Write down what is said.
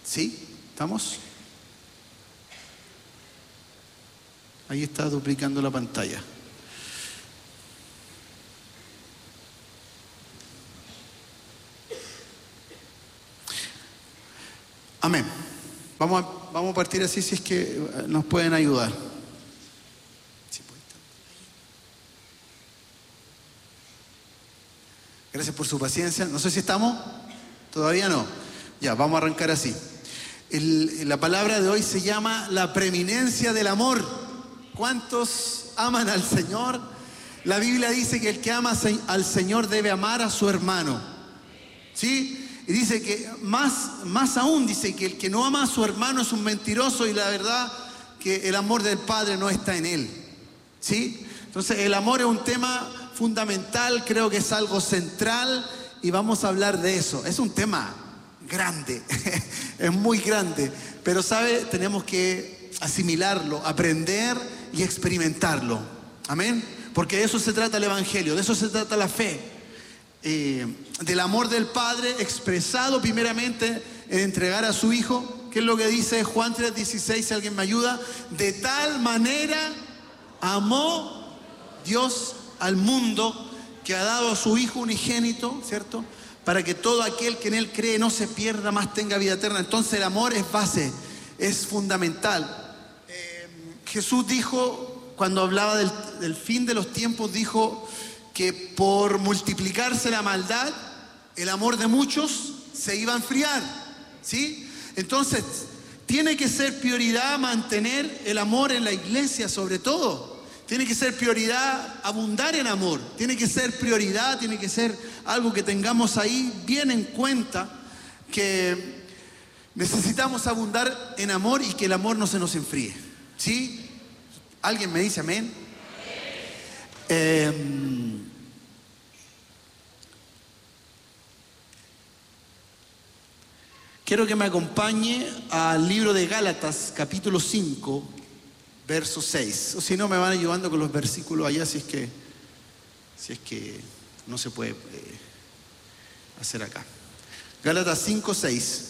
¿Sí? ¿Estamos? Ahí está duplicando la pantalla. Amén. Vamos a partir así si es que nos pueden ayudar. Gracias por su paciencia. No sé si estamos. Todavía no. Ya, vamos a arrancar así. La palabra de hoy se llama la preeminencia del amor. ¿Cuántos aman al Señor? La Biblia dice que el que ama al Señor debe amar a su hermano. ¿Sí? Y dice que más aún dice que el que no ama a su hermano es un mentiroso, y la verdad que el amor del Padre no está en él. ¿Sí? Entonces el amor es un tema fundamental, creo que es algo central y vamos a hablar de eso. Es un tema grande, es muy grande, pero ¿sabe? Tenemos que asimilarlo, aprender y experimentarlo. Amén. Porque de eso se trata el Evangelio, de eso se trata la fe. Del amor del Padre expresado primeramente en entregar a su Hijo. ¿Qué es lo que dice Juan 3:16? Si alguien me ayuda. De tal manera amó Dios al mundo que ha dado a su Hijo unigénito, ¿cierto? Para que todo aquel que en Él cree no se pierda, más tenga vida eterna. Entonces el amor es base, es fundamental. Jesús dijo, cuando hablaba del fin de los tiempos, dijo que por multiplicarse la maldad, el amor de muchos se iba a enfriar, ¿sí? Entonces, tiene que ser prioridad mantener el amor en la iglesia, sobre todo. Tiene que ser prioridad abundar en amor. Tiene que ser prioridad, tiene que ser algo que tengamos ahí bien en cuenta, que necesitamos abundar en amor y que el amor no se nos enfríe, ¿sí? ¿Alguien me dice amén? Quiero que me acompañe al libro de Gálatas, capítulo 5, verso 6. O si no, me van ayudando con los versículos allá si es que no se puede hacer acá. Gálatas 5, 6.